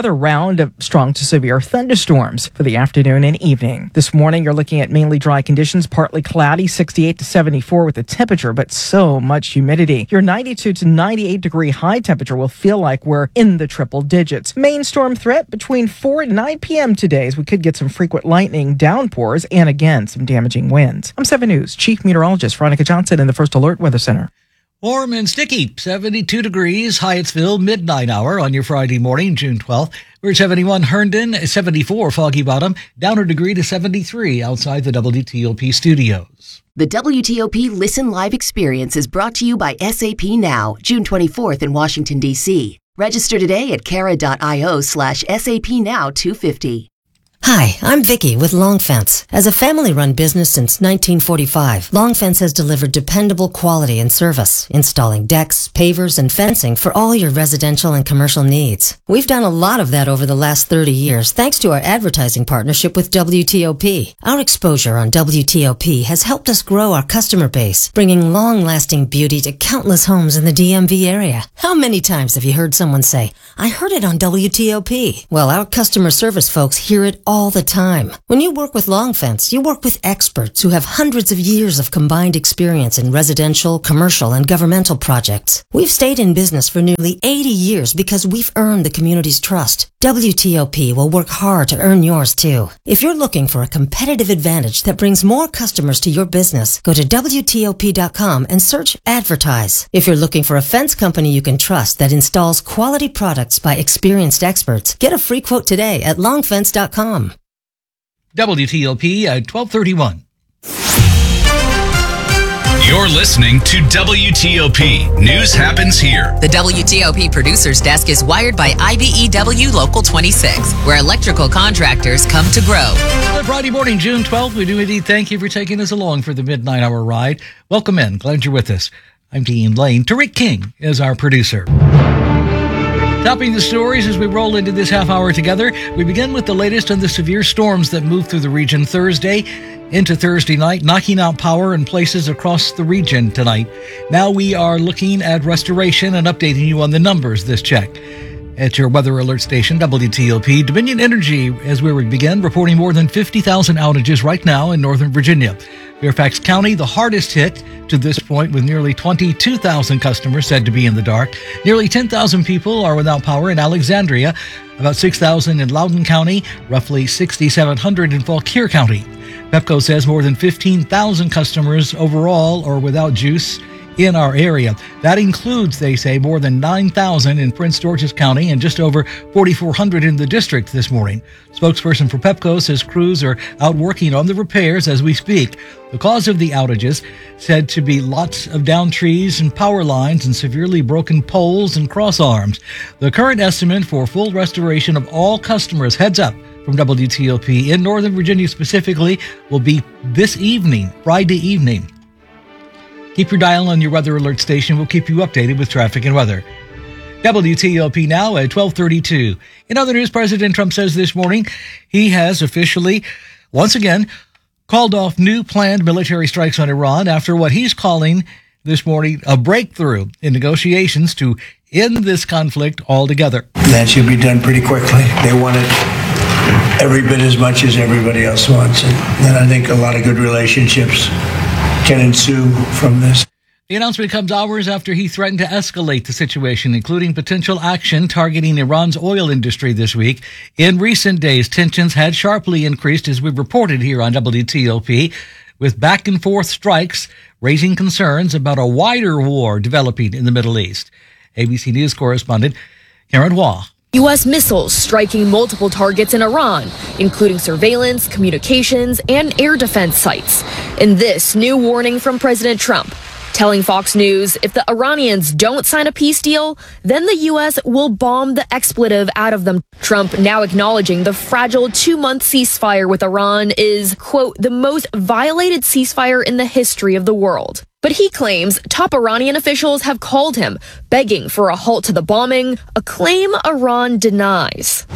another round of strong to severe thunderstorms for the afternoon and evening. This morning, you're looking at mainly dry conditions, partly cloudy, sixty-eight to seventy-four with the temperature, but so much humidity. Your ninety-two to ninety-eight degree high temperature will feel like we're in the triple digits. Main storm threat between four and nine p.m. today, as we could get some frequent lightning, downpours, and again, some damaging winds. I'm seven News Chief Meteorologist Veronica Johnson in the First Alert Weather Center. Warm and sticky, seventy-two degrees, Hyattsville, midnight hour on your Friday morning, June twelfth. We're at seventy-one Herndon, seventy-four Foggy Bottom, down a degree to seventy-three outside the W T O P studios. The W T O P Listen Live experience is brought to you by S A P Now, June twenty-fourth in Washington, D C. Register today at cara.io slash SAP Now two fifty. Hi, I'm Vicky with Long Fence. As a family-run business since nineteen forty-five, Long Fence has delivered dependable quality and service, installing decks, pavers, and fencing for all your residential and commercial needs. We've done a lot of that over the last thirty years thanks to our advertising partnership with W T O P. Our exposure on W T O P has helped us grow our customer base, bringing long-lasting beauty to countless homes in the D M V area. How many times have you heard someone say, "I heard it on W T O P"? Well, our customer service folks hear it all all the time. When you work with Long Fence, you work with experts who have hundreds of years of combined experience in residential, commercial, and governmental projects. We've stayed in business for nearly eighty years because we've earned the community's trust. W T O P will work hard to earn yours too. If you're looking for a competitive advantage that brings more customers to your business, go to W T O P dot com and search Advertise. If you're looking for a fence company you can trust that installs quality products by experienced experts, get a free quote today at long fence dot com. W T O P at twelve thirty-one. You're listening to W T O P. News happens here. The W T O P producer's desk is wired by I B E W Local twenty-six, where electrical contractors come to grow. Good Friday morning, June twelfth. We do indeed thank you for taking us along for the midnight hour ride. Welcome in. Glad you're with us. I'm Dean Lane. Tariq King is our producer. Topping the stories as we roll into this half hour together, we begin with the latest on the severe storms that moved through the region Thursday into Thursday night, knocking out power in places across the region tonight. Now we are looking at restoration and updating you on the numbers this check. At your weather alert station, W T O P, Dominion Energy, as we begin, reporting more than fifty thousand outages right now in Northern Virginia. Fairfax County, the hardest hit to this point, with nearly twenty-two thousand customers said to be in the dark. Nearly ten thousand people are without power in Alexandria, about six thousand in Loudoun County, roughly six thousand seven hundred in Fauquier County. Pepco says more than fifteen thousand customers overall are without juice in our area. That includes, they say, more than nine thousand in Prince George's County and just over forty-four hundred in the district this morning. Spokesperson for Pepco says crews are out working on the repairs as we speak. The cause of the outages said to be lots of downed trees and power lines and severely broken poles and cross arms. The current estimate for full restoration of all customers, heads up from W T O P in Northern Virginia specifically, will be this evening, Friday evening. Keep your dial on your weather alert station. We'll keep you updated with traffic and weather. W T O P now at twelve thirty-two. In other news, President Trump says this morning he has officially, once again, called off new planned military strikes on Iran after what he's calling this morning a breakthrough in negotiations to end this conflict altogether. That should be done pretty quickly. They want it every bit as much as everybody else wants it. And I think a lot of good relationships can ensue from this. The announcement comes hours after he threatened to escalate the situation, including potential action targeting Iran's oil industry this week. In recent days, tensions had sharply increased, as we reported here on W T O P, with back-and-forth strikes raising concerns about a wider war developing in the Middle East. A B C News correspondent Karen Waugh. U S missiles striking multiple targets in Iran, including surveillance, communications, and air defense sites. And this new warning from President Trump, telling Fox News if the Iranians don't sign a peace deal, then the U S will bomb the expletive out of them. Trump now acknowledging the fragile two-month ceasefire with Iran is, quote, the most violated ceasefire in the history of the world. But he claims top Iranian officials have called him, begging for a halt to the bombing, a claim Iran denies.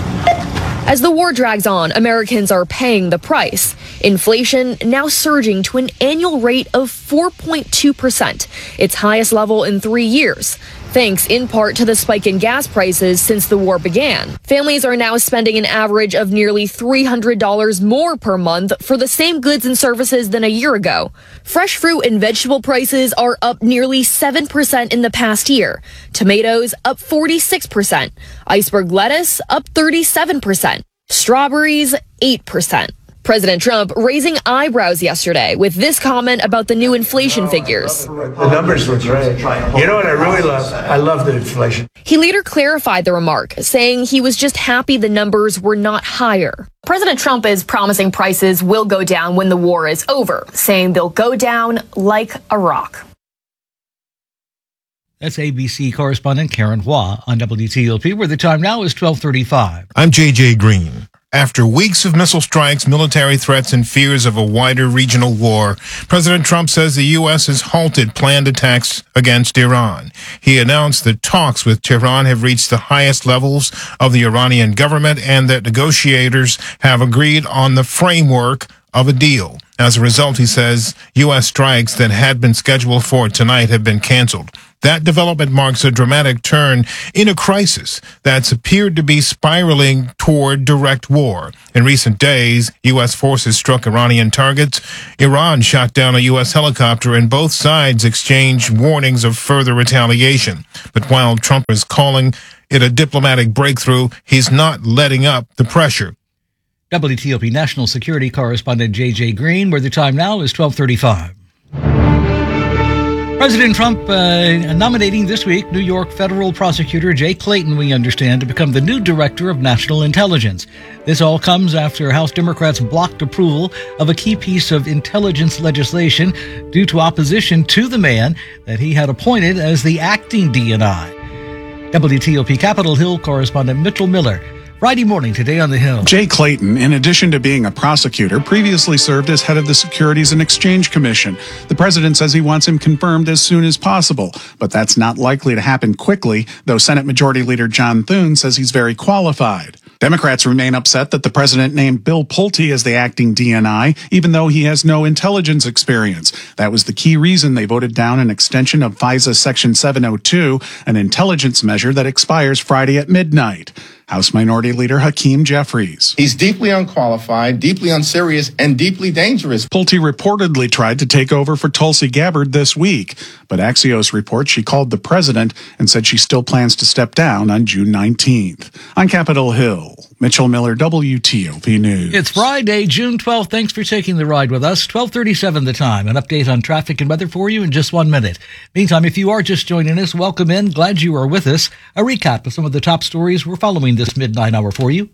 As the war drags on, Americans are paying the price. Inflation now surging to an annual rate of four point two percent, its highest level in three years. thanks in part to the spike in gas prices since the war began. Families are now spending an average of nearly three hundred dollars more per month for the same goods and services than a year ago. Fresh fruit and vegetable prices are up nearly seven percent in the past year. Tomatoes up forty-six percent. Iceberg lettuce up thirty-seven percent. Strawberries eight percent. President Trump raising eyebrows yesterday with this comment about the new inflation figures. The numbers look great. You know what I really love? I love the inflation. He later clarified the remark, saying he was just happy the numbers were not higher. President Trump is promising prices will go down when the war is over, saying they'll go down like a rock. That's A B C correspondent Karen Hua on W T O P, where the time now is twelve thirty-five. I'm J J Green. After weeks of missile strikes, military threats, and fears of a wider regional war, President Trump says the U S has halted planned attacks against Iran. He announced that talks with Tehran have reached the highest levels of the Iranian government and that negotiators have agreed on the framework of a deal. As a result, he says, U S strikes that had been scheduled for tonight have been canceled. That development marks a dramatic turn in a crisis that's appeared to be spiraling toward direct war. In recent days, U S forces struck Iranian targets. Iran shot down a U S helicopter, and both sides exchanged warnings of further retaliation. But while Trump is calling it a diplomatic breakthrough, he's not letting up the pressure. W T O P national security correspondent J J Green, where the time now is twelve thirty-five. President Trump uh, nominating this week New York federal prosecutor Jay Clayton, we understand, to become the new director of national intelligence. This all comes after House Democrats blocked approval of a key piece of intelligence legislation due to opposition to the man that he had appointed as the acting D N I. W T O P Capitol Hill correspondent Mitchell Miller. Friday morning today on the Hill. Jay Clayton, in addition to being a prosecutor, previously served as head of the Securities and Exchange Commission. The president says he wants him confirmed as soon as possible, but that's not likely to happen quickly, though Senate Majority Leader John Thune says he's very qualified. Democrats remain upset that the president named Bill Pulte as the acting D N I, even though he has no intelligence experience. That was the key reason they voted down an extension of FISA Section seven oh two, an intelligence measure that expires Friday at midnight. House Minority Leader Hakeem Jeffries. He's deeply unqualified, deeply unserious, and deeply dangerous. Pulte reportedly tried to take over for Tulsi Gabbard this week, but Axios reports she called the president and said she still plans to step down on June nineteenth. On Capitol Hill, Mitchell Miller, W T O P News. It's Friday, June twelfth. Thanks for taking the ride with us. twelve thirty-seven the time. An update on traffic and weather for you in just one minute. Meantime, if you are just joining us, welcome in. Glad you are with us. A recap of some of the top stories we're following this midnight hour for you.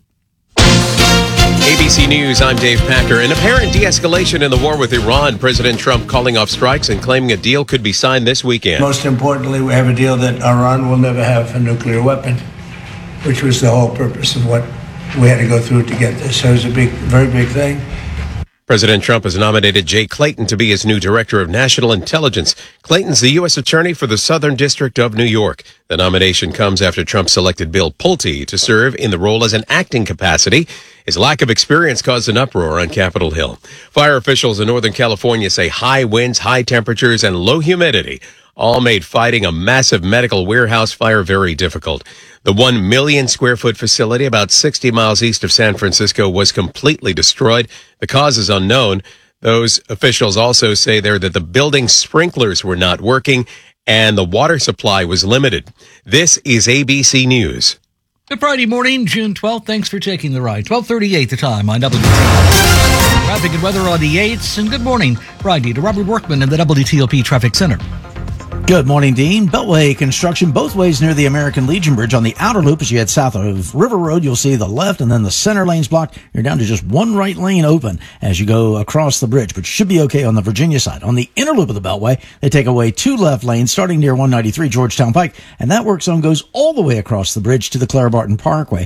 A B C News, I'm Dave Packer. An apparent de-escalation in the war with Iran. President Trump calling off strikes and claiming a deal could be signed this weekend. Most importantly, we have a deal that Iran will never have a nuclear weapon, which was the whole purpose of what we had to go through to get this. So it was a big, very big thing. President Trump has nominated Jay Clayton to be his new director of national intelligence. Clayton's the U S attorney for the Southern District of New York. The nomination comes after Trump selected Bill Pulte to serve in the role as an acting capacity. His lack of experience caused an uproar on Capitol Hill. Fire officials in Northern California say high winds, high temperatures, and low humidity all made fighting a massive medical warehouse fire very difficult. The one million square foot facility about sixty miles east of San Francisco was completely destroyed. The cause is unknown. Those officials also say there that the building sprinklers were not working and the water supply was limited. This is A B C News. Good Friday morning, June twelfth. Thanks for taking the ride. twelve thirty-eight the time on W T O P. Traffic and weather on the eights. And good morning, Friday to Robert Workman in the W T O P Traffic Center. Good morning, Dean. Beltway construction both ways near the American Legion Bridge on the outer loop. As you head south of River Road, you'll see the left and then the center lanes blocked. You're down to just one right lane open as you go across the bridge, but should be okay on the Virginia side. On the inner loop of the Beltway, they take away two left lanes starting near one ninety-three Georgetown Pike, and that work zone goes all the way across the bridge to the Clara Barton Parkway.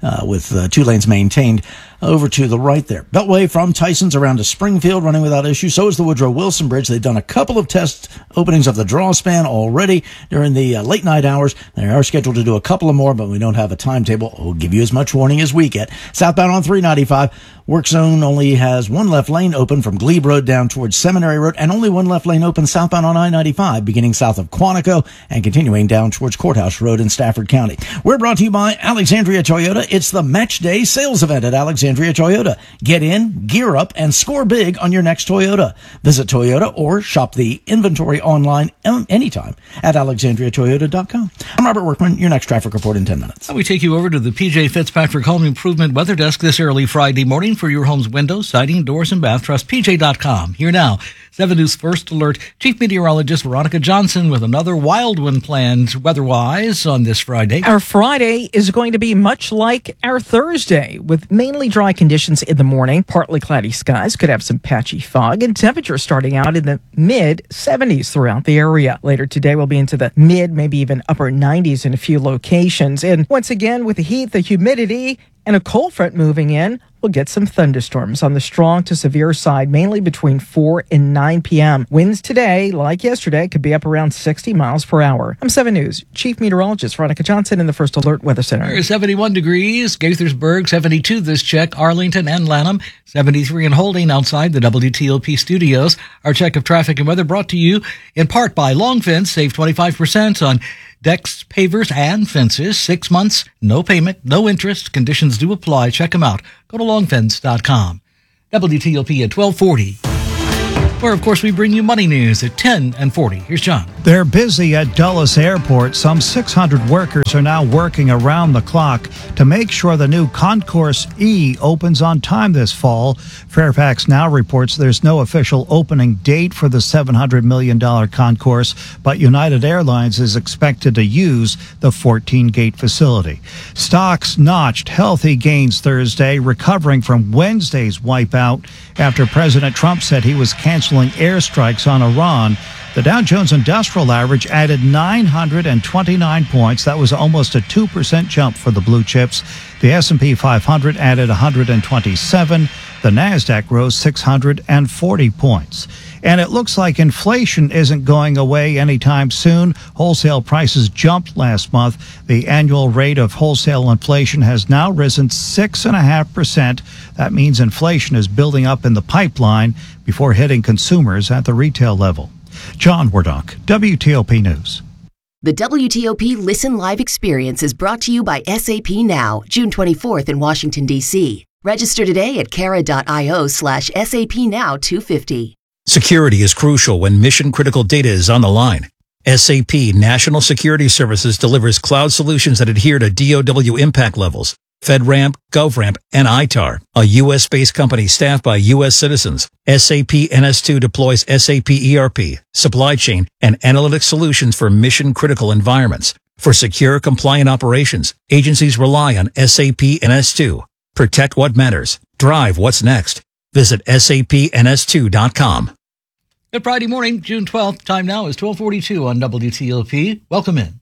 uh, with uh, two lanes maintained over to the right there. Beltway from Tyson's around to Springfield running without issue. So is the Woodrow Wilson Bridge. They've done a couple of test openings of the draw span already during the uh, late night hours. They are scheduled to do a couple of more, but we don't have a timetable. We'll give you as much warning as we get. Southbound on three ninety-five. Work zone only has one left lane open from Glebe Road down towards Seminary Road, and only one left lane open southbound on I ninety-five, beginning south of Quantico and continuing down towards Courthouse Road in Stafford County. We're brought to you by Alexandria Toyota. It's the Match Day sales event at Alexandria Toyota. Get in, gear up, and score big on your next Toyota. Visit Toyota or shop the inventory online anytime at alexandria toyota dot com. I'm Robert Workman, your next traffic report in ten minutes. We take you over to the P J Fitzpatrick Home Improvement Weather Desk this early Friday morning for your home's windows, siding, doors, and bath. Trust P J dot com. Here now, seven News First Alert Chief Meteorologist Veronica Johnson with another wild one planned weather-wise on this Friday. Our Friday is going to be much like our Thursday, with mainly dry conditions in the morning, partly cloudy skies, could have some patchy fog, and temperatures starting out in the mid seventies throughout the area. Later today, we'll be into the mid, maybe even upper nineties in a few locations. And once again, with the heat, the humidity, and a cold front moving in, we'll get some thunderstorms on the strong to severe side, mainly between four and nine p.m. Winds today, like yesterday, could be up around sixty miles per hour. I'm seven News Chief Meteorologist Veronica Johnson in the First Alert Weather Center. There's seventy-one degrees, Gaithersburg, seventy-two this check, Arlington and Lanham, seventy-three and holding outside the W T O P studios. Our check of traffic and weather brought to you in part by Long Fence. Save twenty-five percent on decks, pavers, and fences. Six months, no payment, no interest. Conditions do apply. Check them out. Go to long fence dot com. W T O P at twelve forty. Where, of course, we bring you money news at ten and forty. Here's John. They're busy at Dulles Airport. Some six hundred workers are now working around the clock to make sure the new Concourse E opens on time this fall. Fairfax Now reports there's no official opening date for the seven hundred million dollars concourse, but United Airlines is expected to use the fourteen-gate facility. Stocks notched healthy gains Thursday, recovering from Wednesday's wipeout after President Trump said he was canceling airstrikes on Iran. The Dow Jones Industrial Average added nine hundred twenty-nine points. That was almost a two percent jump for the blue chips. The S and P five hundred added one hundred twenty-seven. The NASDAQ rose six hundred forty points. And it looks like inflation isn't going away anytime soon. Wholesale prices jumped last month. The annual rate of wholesale inflation has now risen six point five percent. That means inflation is building up in the pipeline before hitting consumers at the retail level. John Wardock, W T O P News. The W T O P Listen Live experience is brought to you by S A P Now, June twenty-fourth in Washington, D C. Register today at cara.io slash SAP Now 250. Security is crucial when mission-critical data is on the line. S A P National Security Services delivers cloud solutions that adhere to D O W impact levels, FedRAMP, GovRAMP, and I T A R, a U S-based company staffed by U S citizens. S A P N S two deploys S A P E R P, supply chain, and analytic solutions for mission-critical environments. For secure, compliant operations, agencies rely on S A P N S two. Protect what matters. Drive what's next. Visit S A P N S two dot com. Good Friday morning, June twelfth. Time now is twelve forty-two on W T O P. Welcome in.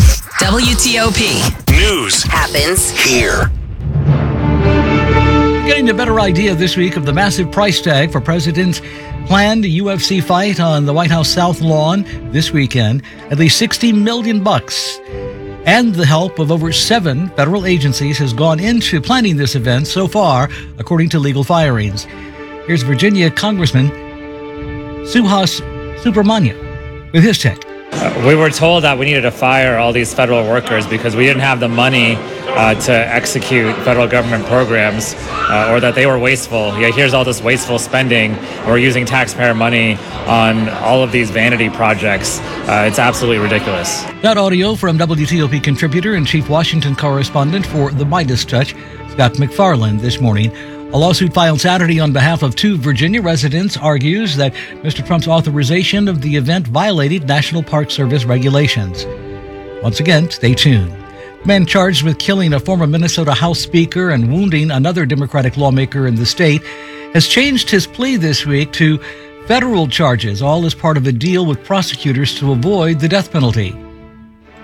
W T O P. News happens here. Getting a better idea this week of the massive price tag for President's planned U F C fight on the White House South Lawn this weekend. At least sixty million bucks. And the help of over seven federal agencies has gone into planning this event so far, according to legal firings. Here's Virginia Congressman Suhas Subramanya with his take. Uh, we were told that we needed to fire all these federal workers because we didn't have the money uh, to execute federal government programs, uh, or that they were wasteful. Yeah, here's all this wasteful spending. We're using taxpayer money on all of these vanity projects. Uh, it's absolutely ridiculous. That audio from W T O P contributor and chief Washington correspondent for The Midas Touch, Scott McFarland, this morning. A lawsuit filed Saturday on behalf of two Virginia residents argues that Mister Trump's authorization of the event violated National Park Service regulations. Once again, stay tuned. The man charged with killing a former Minnesota House Speaker and wounding another Democratic lawmaker in the state has changed his plea this week to federal charges, all as part of a deal with prosecutors to avoid the death penalty.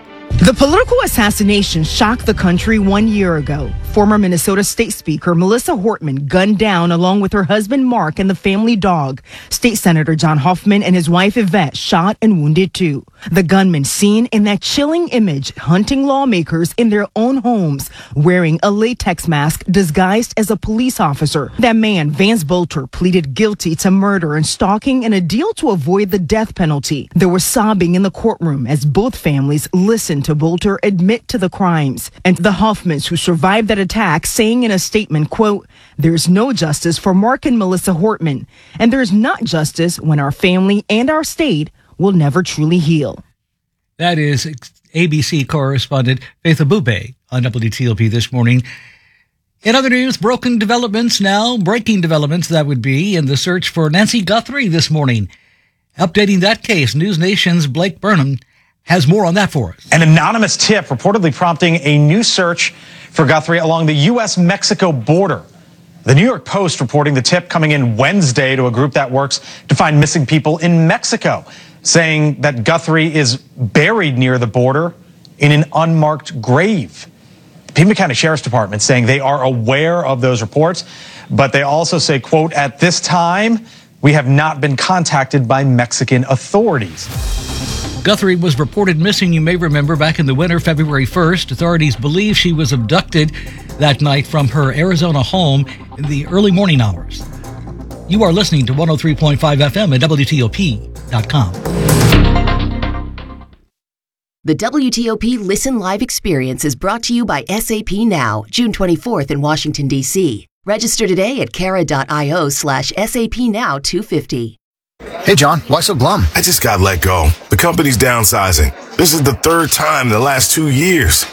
The political assassination shocked the country one year ago. Former Minnesota State Speaker Melissa Hortman gunned down along with her husband Mark and the family dog. State Senator John Hoffman and his wife Yvette shot and wounded too. The gunman seen in that chilling image hunting lawmakers in their own homes, wearing a latex mask disguised as a police officer. That man, Vance Bolter, pleaded guilty to murder and stalking in a deal to avoid the death penalty. There was sobbing in the courtroom as both families listened to Bolter admit to the crimes. And the Hoffmans who survived that attack saying in a statement, quote, "There's no justice for Mark and Melissa Hortman, and there's not justice when our family and our state will never truly heal." That is A B C correspondent Faith Abube on W T O P this morning. In other news, broken developments now, breaking developments that would be in the search for Nancy Guthrie this morning. Updating that case, News Nation's Blake Burnham has more on that for us. An anonymous tip reportedly prompting a new search for Guthrie along the U S Mexico border. The New York Post reporting the tip coming in Wednesday to a group that works to find missing people in Mexico, saying that Guthrie is buried near the border in an unmarked grave. The Pima County Sheriff's Department saying they are aware of those reports, but they also say, quote, "At this time, we have not been contacted by Mexican authorities." Guthrie was reported missing, you may remember, back in the winter, February first. Authorities believe she was abducted that night from her Arizona home in the early morning hours. You are listening to one oh three point five F M at W T O P dot com. The W T O P Listen Live experience is brought to you by S A P Now, June twenty-fourth in Washington, D C. Register today at cara.io slash SAP Now two fifty. Hey, John, why so glum? I just got let go. The company's downsizing. This is the third time in the last two years.